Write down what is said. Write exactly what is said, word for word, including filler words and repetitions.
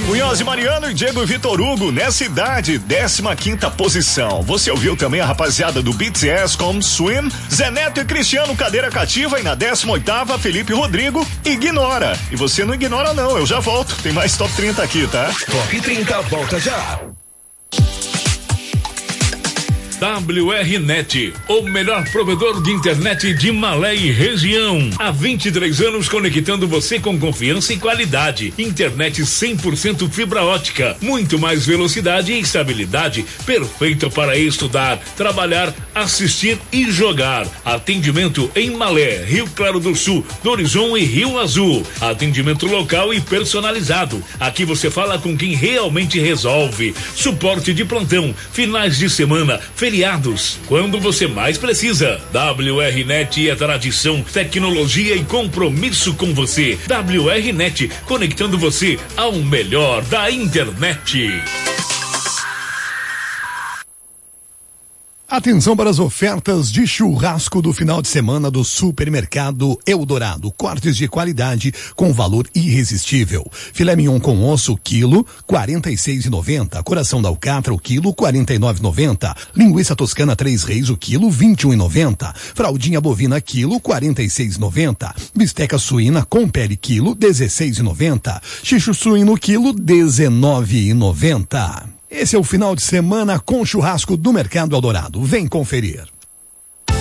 Munhoz e Mariano e Diego e Vitor Hugo nessa idade, décima quinta posição. Você ouviu também a rapaziada do B T S com Swim, Zé Neto e Cristiano Cadeira Cativa, e na décima oitava Felipe Rodrigo, Ignora. E você não ignora não, eu já volto, tem mais Top trinta aqui, tá? Top trinta volta já. W R Net, o melhor provedor de internet de Malé e região. Há vinte e três anos conectando você com confiança e qualidade. Internet cem por cento fibra ótica, muito mais velocidade e estabilidade, perfeita para estudar, trabalhar, assistir e jogar. Atendimento em Malé, Rio Claro do Sul, Dorizon e Rio Azul. Atendimento local e personalizado. Aqui você fala com quem realmente resolve. Suporte de plantão, finais de semana, feriados, quando você mais precisa. W R Net é tradição, tecnologia e compromisso com você. W R Net, conectando você ao melhor da internet. Atenção para as ofertas de churrasco do final de semana do Supermercado Eldorado. Cortes de qualidade com valor irresistível. Filé mignon com osso, quilo, quarenta e seis reais e noventa. Coração da alcatra, o quilo, quarenta e nove reais e noventa. Linguiça toscana Três Reis, o quilo, vinte e um reais e noventa. Fraldinha bovina, quilo, quarenta e seis reais e noventa. Bisteca suína com pele, quilo, dezesseis reais e noventa. Xixo suíno, quilo, dezenove reais e noventa. Esse é o final de semana com churrasco do Mercado Eldorado. Vem conferir.